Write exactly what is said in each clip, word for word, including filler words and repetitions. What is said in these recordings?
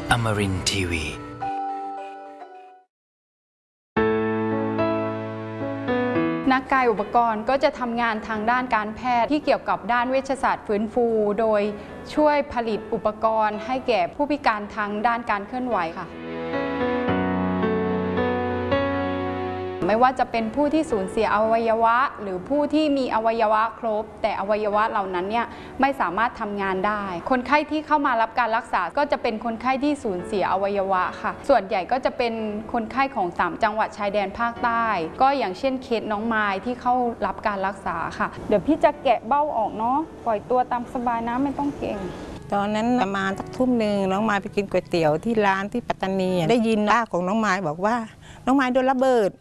Amarin ที วีนักกายอุปกรณ์ก็จะทำงานทางด้านการแพทย์ที่เกี่ยวกับด้านเวชศาสตร์ฟื้นฟูโดยช่วยผลิตอุปกรณ์ให้แก่ผู้พิการทางด้านการเคลื่อนไหวค่ะไม่ว่าจะเป็นผู้ที่สูญเสียอวัยวะหรือผู้ที่มีอวัยวะครบแต่อวัยวะเหล่านั้นเนี่ยไม่สามารถทำงานได้คนไข้ที่เข้ามารับการรักษาก็จะเป็นคนไข้ที่สูญเสียอวัยวะค่ะส่วนใหญ่ก็จะเป็นคนไข้ของสามจังหวัดชายแดนภาคใต้ก็อย่างเช่นเคสน้องไม้ที่เข้ารับการรักษาค่ะเดี๋ยวพี่จะแกะเบ้าออกเนาะปล่อยตัวตามสบายนะไม่ต้องเก่งตอนนั้นประมาณสักทุ่มหนึ่งน้องไม้ไปกินก๋วยเตี๋ยวที่ร้านที่ปัตตานีได้ยินป้าของน้องไม้บอกว่าน้องไม้โดนระเบิด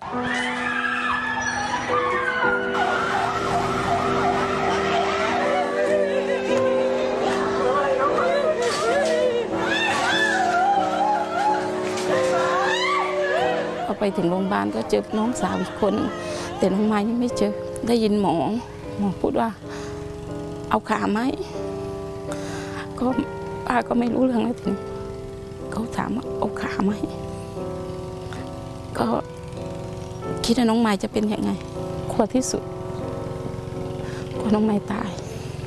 พอไปถึงโรงพยาบาลก็เจอน้องสาวอีกคนแต่น้องไม้ยังไม่เจอได้ยินหมอหมอพูดว่าเอาขาไหมก็ป้าก็ไม่รู้เรื่องแล้วทีนี้เขาถามว่าเอาขาไหมก็คิดว่าน้องไม้จะเป็นยังไงกลัวที่สุดกลัวน้องไม้ตาย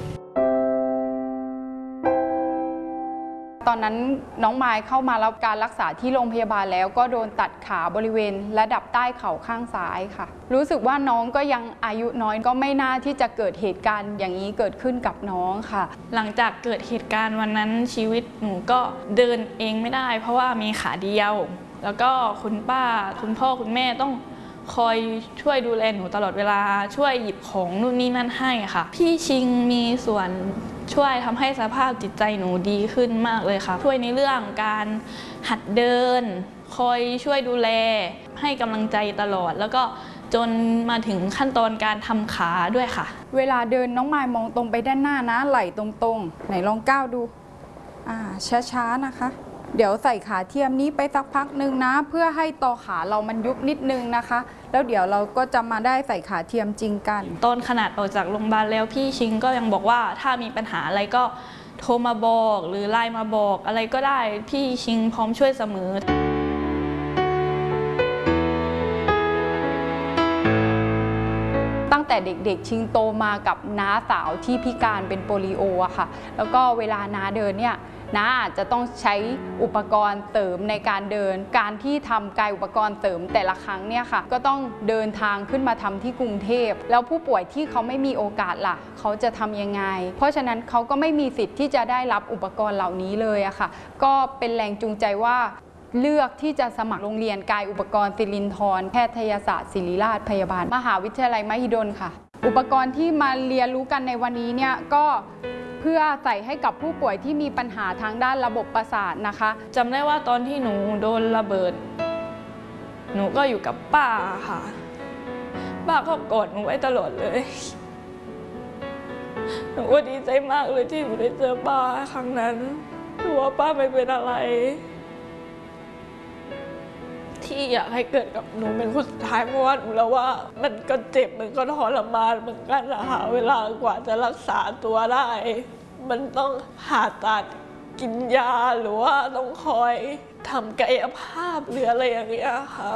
ตอนนั้นน้องไม้เข้ามารับการรักษาที่โรงพยาบาลแล้วก็โดนตัดขาบริเวณระดับใต้เข่าข้างซ้ายค่ะรู้สึกว่าน้องก็ยังอายุน้อยก็ไม่น่าที่จะเกิดเหตุการณ์อย่างนี้เกิดขึ้นกับน้องค่ะหลังจากเกิดเหตุการณ์วันนั้นชีวิตหนูก็เดินเองไม่ได้เพราะว่ามีขาเดียวแล้วก็คุณป้าคุณพ่อคุณแม่ต้องคอยช่วยดูแลหนูตลอดเวลาช่วยหยิบของนู่นนี่นั่นให้ค่ะพี่ชิงมีส่วนช่วยทำให้สภาพจิตใจหนูดีขึ้นมากเลยค่ะช่วยในเรื่องการหัดเดินคอยช่วยดูแลให้กำลังใจตลอดแล้วก็จนมาถึงขั้นตอนการทำขาด้วยค่ะเวลาเดินน้องไม้มองตรงไปด้านหน้านะไหล่ตรงๆไหนลองก้าวดูอ่าช้าๆนะคะเดี๋ยวใส่ขาเทียมนี้ไปสักพักหนึ่งนะเพื่อให้ตอขาเรามันยุบนิดนึงนะคะแล้วเดี๋ยวเราก็จะมาได้ใส่ขาเทียมจริงกันตอนขนาดออกจากโรงพยาบาลแล้วพี่ชิงก็ยังบอกว่าถ้ามีปัญหาอะไรก็โทรมาบอกหรือไลน์มาบอกอะไรก็ได้พี่ชิงพร้อมช่วยเสมอตั้งแต่เด็กๆชิงโตมากับน้าสาวที่พิการเป็นโปลิโออะค่ะแล้วก็เวลาน้าเดินเนี่ยน้าอาจจะต้องใช้อุปกรณ์เสริมในการเดินการที่ทำกายอุปกรณ์เสริมแต่ละครั้งเนี่ยค่ะก็ต้องเดินทางขึ้นมาทำที่กรุงเทพแล้วผู้ป่วยที่เขาไม่มีโอกาสล่ะเขาจะทำยังไงเพราะฉะนั้นเขาก็ไม่มีสิทธิ์ที่จะได้รับอุปกรณ์เหล่านี้เลยอะค่ะก็เป็นแรงจูงใจว่าเลือกที่จะสมัครโรงเรียนกายอุปกรณ์ศิรินธรแพทยศาสตร์ศิริราชพยาบาลมหาวิทยาลัยมหิดลค่ะอุปกรณ์ที่มาเรียนรู้กันในวันนี้เนี่ยก็เพื่อใส่ให้กับผู้ป่วยที่มีปัญหาทางด้านระบบประสาทนะคะจำได้ว่าตอนที่หนูโดนระเบิดหนูก็อยู่กับป้าค่ะป้าก็กอดหนูไว้ตลอดเลยหนูก็ดีใจมากเลยที่หนูได้เจอป้าครั้งนั้นรู้ว่าป้าไม่เป็นอะไรที่อยากให้เกิดกับหนูเป็นคนสุดท้ายเพราะว่าหนูแล้วว่ามันก็เจ็บมันก็ทรมานเหมือนกันนะคะเวลากว่าจะรักษาตัวได้มันต้องผ่าตัดกินยาหรือว่าต้องคอยทำกายภาพหรืออะไรอย่างเงี้ยค่ะ